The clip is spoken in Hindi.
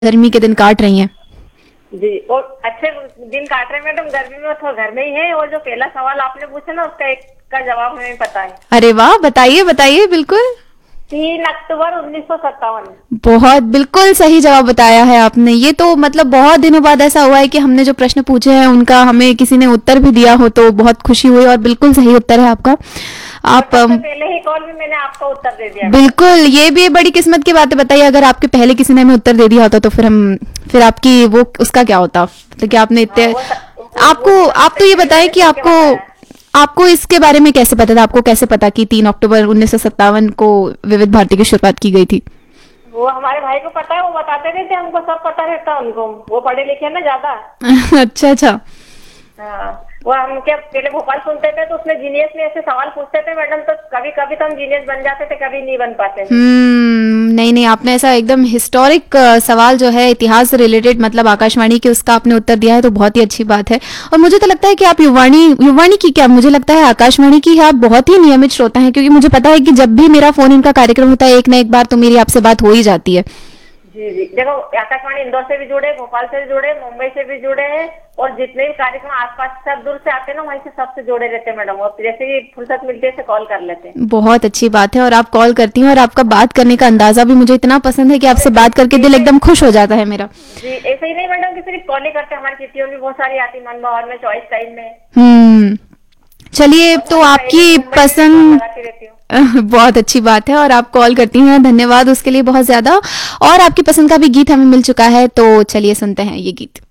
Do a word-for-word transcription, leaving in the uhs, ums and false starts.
गर्मी के दिन काट रही हैं। जी, और अच्छे दिन काट रहे हैं मैडम। गर्मी में तो घर में ही है। और जो पहला सवाल आपने पूछा ना, उसका एक का जवाब हमें पता है। अरे वाह, बताइए बताइए। बिल्कुल तीन अक्टूबर उन्नीस सौ सत्तावन। बहुत बिल्कुल सही जवाब बताया है आपने। ये तो मतलब बहुत दिनों बाद ऐसा हुआ है कि हमने जो प्रश्न पूछे हैं उनका हमें किसी ने उत्तर भी दिया हो, तो बहुत खुशी हुई। और बिल्कुल सही उत्तर है आपका। आप सबसे पहले ही कॉल में मैंने आपको उत्तर दे दिया। बिल्कुल, ये भी बड़ी किस्मत की बात है। बताइए, अगर आपके पहले किसी ने हमें उत्तर दे दिया होता तो फिर हम फिर आपकी वो उसका क्या होता। तो क्या आपने इतने हाँ, वो, वो, आपको वो आप तो ये बताएं कि आपको आपको इसके बारे में कैसे पता था? आपको कैसे पता कि तीन अक्टूबर उन्नीस सौ सत्तावन को विविध भारती की शुरुआत की गई थी? वो हमारे भाई को पता है, वो बताते रहते, हमको सब पता रहता उनको। वो पढ़े लिखे ना ज्यादा। अच्छा अच्छा। हाँ, वो हम क्या पहले भोपाल सुनते थे तो उसमें जीनियस में ऐसे सवाल पूछते थे मैडम, तो कभी कभी तो हम जीनियस बन जाते थे, कभी नहीं बन पाते थे। हम्म नहीं नहीं, आपने ऐसा एकदम हिस्टोरिक सवाल जो है इतिहास से रिलेटेड, मतलब आकाशवाणी के, उसका आपने उत्तर दिया है, तो बहुत ही अच्छी बात है। और मुझे तो लगता है कि आप युवाणी युवाणी की क्या, मुझे लगता है आकाशवाणी की आप बहुत ही नियमित श्रोता हैं, क्योंकि मुझे पता है कि जब भी मेरा फोन इनका कार्यक्रम होता है एक ना एक बार तो मेरी आपसे बात हो ही जाती है। जी जी, देखो आकाशवाणी इंदौर से भी जुड़े, भोपाल से भी जुड़े, मुंबई से भी जुड़े हैं। और जितने भी कार्यक्रम आसपास सब दूर से आते हैं ना, वहीं से सबसे जुड़े रहते हैं मैडम। और जैसे ही फुर्सत मिलती है कॉल कर लेते हैं। बहुत अच्छी बात है। और आप कॉल करती हैं और आपका बात करने का अंदाजा भी मुझे इतना पसंद है कि आपसे बात करके दिल एकदम खुश हो जाता है मेरा। जी, ऐसे ही नहीं मैडम कि सिर्फ कॉल ही करते, हमारी चिट्ठियों भी बहुत सारी आती, मन भावन में, चॉइस टाइम में। हम्म चलिए, तो आपकी पसंद बहुत अच्छी बात है और आप कॉल करती हैं, धन्यवाद उसके लिए बहुत ज्यादा। और आपकी पसंद का भी गीत हमें मिल चुका है, तो चलिए सुनते हैं ये गीत।